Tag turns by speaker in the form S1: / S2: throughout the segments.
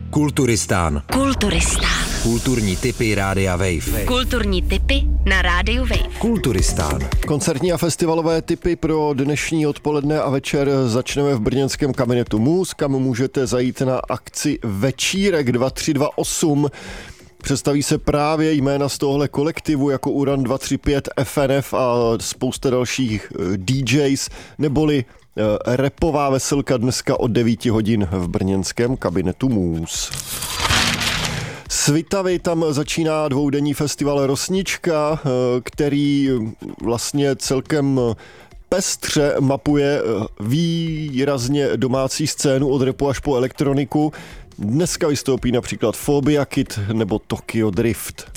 S1: Kulturistán. Kulturní tipy Rádia Wave.
S2: Kulturní tipy na Rádiu Wave.
S1: Kulturistán.
S3: Koncertní a festivalové tipy pro dnešní odpoledne a večer začneme v brněnském kabinetu Můz, kam můžete zajít na akci Večírek 2328. Představí se právě jména z tohohle kolektivu jako Uran 235, FNF a spousta dalších DJs, neboli rapová veselka dneska od 9 hodin v brněnském kabinetu Můz. Svitavy, tam začíná dvoudenní festival Rosnička, který vlastně celkem pestře mapuje výrazně domácí scénu od rapu až po elektroniku. Dneska vystoupí například Phobia Kid nebo Tokyo Drift.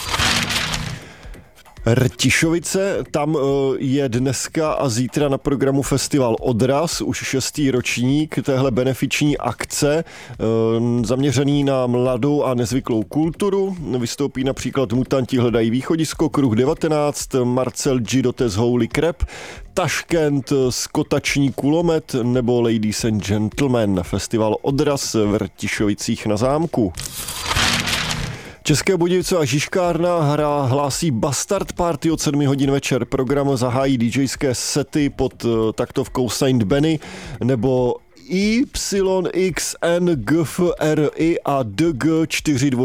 S3: Rtišovice, tam je dneska a zítra na programu festival Odraz, už 6. ročník téhle benefiční akce, zaměřený na mladou a nezvyklou kulturu. Vystoupí například Mutanti hledají východisko, Kruh 19, Marcel Gidotes Holy Crap, Taškent, Skotační kulomet nebo Ladies and Gentlemen. Festival Odraz v Rtišovicích na Zámku. České Budějovice a Žižkárna hlásí Bastard Party od 7 hodin večer. Program zahájí DJské sety pod taktovkou Saint Benny nebo YXNGFRI a DG42.